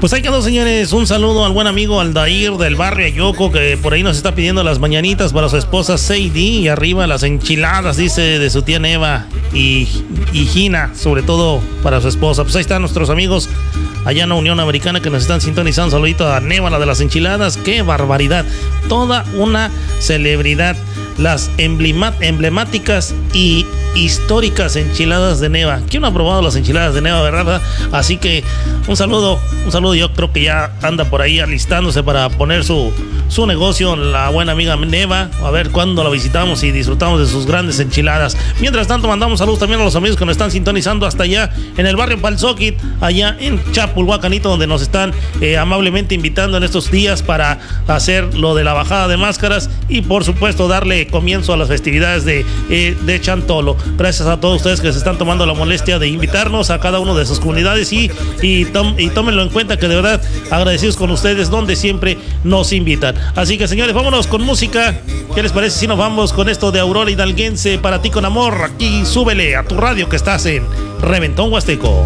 Pues ahí quedó, señores. Un saludo al buen amigo Aldair del barrio Ayoko, que por ahí nos está pidiendo las mañanitas para su esposa Sadie. Y arriba las enchiladas, dice, de su tía Neva y Gina, sobre todo para su esposa. Pues ahí están nuestros amigos allá en la Unión Americana que nos están sintonizando. Saludito a Neva, la de las enchiladas. ¡Qué barbaridad! Toda una celebridad. Las emblemáticas y históricas enchiladas de Neva. ¿Quién no ha probado las enchiladas de Neva, verdad? Así que un saludo. Yo creo que ya anda por ahí alistándose para poner su negocio, la buena amiga Neva. A ver cuándo la visitamos y disfrutamos de sus grandes enchiladas. Mientras tanto, mandamos saludos también a los amigos que nos están sintonizando hasta allá en el barrio Palzoquit, allá en Chapulhuacanito, donde nos están amablemente invitando en estos días para hacer lo de la bajada de máscaras y por supuesto darle comienzo a las festividades de Chantolo. Gracias a todos ustedes que se están tomando la molestia de invitarnos a cada una de sus comunidades y tómenlo en cuenta, que de verdad agradecidos con ustedes donde siempre nos invitan. Así que, señores, vámonos con música. ¿Qué les parece si nos vamos con esto de Aurora Hidalguense, Para ti con amor? Aquí súbele a tu radio que estás en Reventón Huasteco.